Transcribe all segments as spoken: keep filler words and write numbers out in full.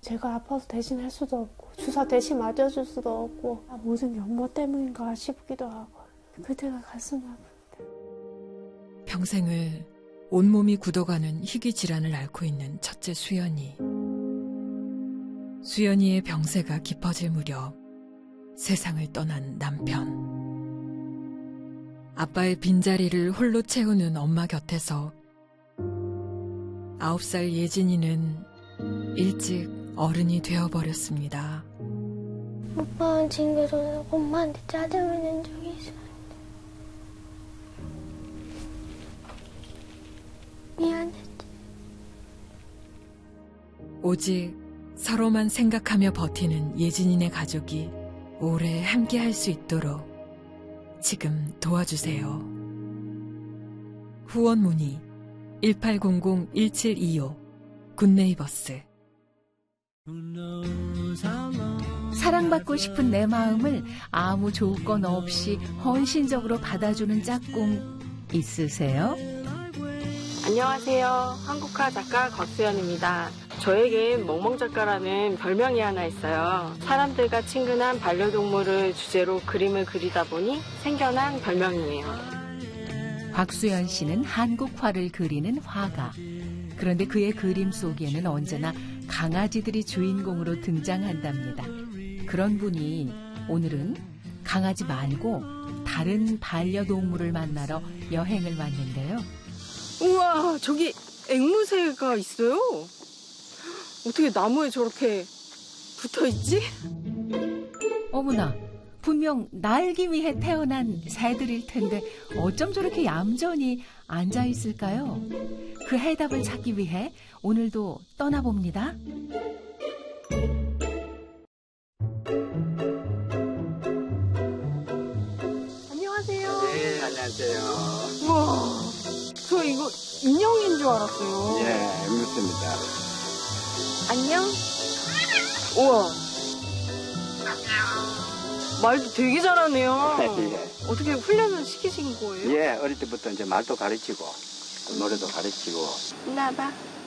제가 아파서 대신 할 수도 없고 주사 대신 맞아줄 수도 없고 모든 게 엄마 때문인가 싶기도 하고 그때가 가슴 아픈데. 평생을 온몸이 굳어가는 희귀 질환을 앓고 있는 첫째 수연이. 수연이의 병세가 깊어질 무렵 세상을 떠난 남편. 아빠의 빈자리를 홀로 채우는 엄마 곁에서 아홉 살 예진이는 일찍 어른이 되어버렸습니다. 오빠는 친구도 엄마한테 짜증을 낸 적이 있었는데 미안했지. 오직 서로만 생각하며 버티는 예진이네 가족이 오래 함께할 수 있도록 지금 도와주세요. 후원 문의 일팔공공 일칠이오 굿네이버스. 사랑받고 싶은 내 마음을 아무 조건 없이 헌신적으로 받아주는 짝꿍 있으세요? 안녕하세요. 한국화 작가 곽수연입니다. 저에겐 멍멍작가라는 별명이 하나 있어요. 사람들과 친근한 반려동물을 주제로 그림을 그리다 보니 생겨난 별명이에요. 곽수연 씨는 한국화를 그리는 화가. 그런데 그의 그림 속에는 언제나 강아지들이 주인공으로 등장한답니다. 그런 분이 오늘은 강아지 말고 다른 반려동물을 만나러 여행을 왔는데요. 우와, 저기 앵무새가 있어요? 어떻게 나무에 저렇게 붙어있지? 어머나, 분명 날기 위해 태어난 새들일 텐데 어쩜 저렇게 얌전히 앉아있을까요? 그 해답을 찾기 위해 오늘도 떠나봅니다. 안녕하세요. 네, 안녕하세요. 우와, 저 이거 인형인 줄 알았어요. 예, 앵무새입니다. 안녕? 우와. 말도 되게 잘하네요. 예. 어떻게 훈련을 시키신 거예요? 예, 어릴 때부터 이제 말도 가르치고, 노래도 가르치고. 나봐.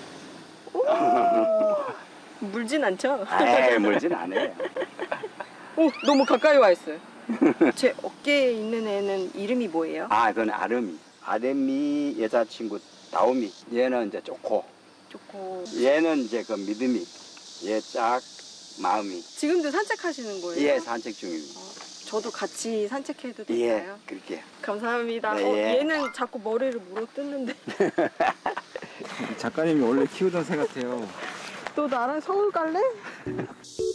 물진 않죠? 에이, 물진 않아요. 오, 너무 가까이 와 있어요. 제 어깨에 있는 애는 이름이 뭐예요? 아, 그건 아름이. 아름이 여자친구 다움이. 얘는 이제 쪼코. 좋고. 얘는 이제 그 믿음이. 얘 짝 마음이. 지금도 산책하시는 거예요? 예, 산책 중입니다. 어, 저도 같이 산책해도 예, 될까요? 그렇게. 감사합니다. 네, 어, 예. 얘는 자꾸 머리를 물어뜯는데. 작가님이 원래 키우던 새 같아요. 너 나랑 서울 갈래?